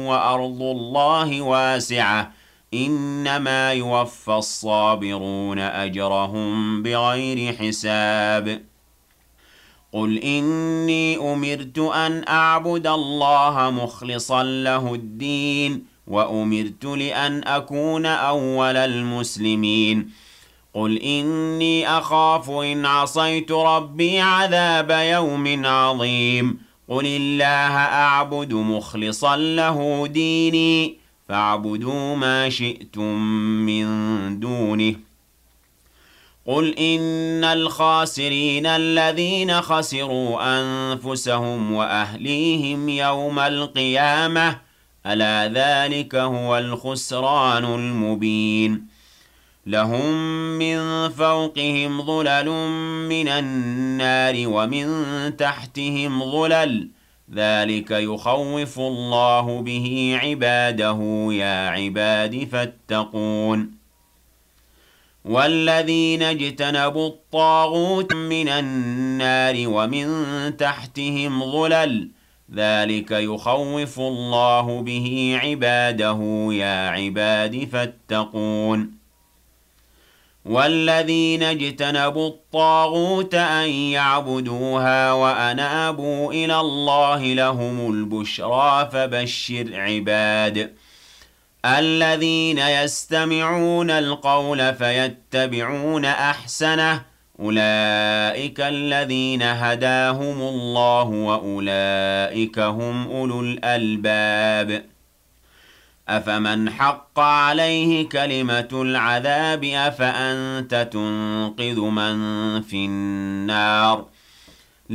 وأرض الله واسعة إنما يوفى الصابرون أجرهم بغير حساب قل إني أمرت أن أعبد الله مخلصا له الدين وأمرت لأن أكون أول المسلمين قل إني أخاف إن عصيت ربي عذاب يوم عظيم قل الله أعبد مخلصا له ديني فاعبدوا ما شئتم من دونه قل إن الخاسرين الذين خسروا أنفسهم وأهليهم يوم القيامة ألا ذلك هو الخسران المبين لهم من فوقهم ظلل من النار ومن تحتهم ظلل ذلك يخوف الله به عباده يا عباد فاتقون والذين اجتنبوا الطاغوت من النار ومن تحتهم ظلل ذلك يخوف الله به عباده يا عباد فاتقون والذين اجتنبوا الطاغوت أن يعبدوها وأنابوا إلى الله لهم البشرى فبشر عباد الذين يستمعون القول فيتبعون أحسنه أولئك الذين هداهم الله وأولئك هم أولو الألباب أفمن حق عليه كلمة العذاب أفأنت تنقذ من في النار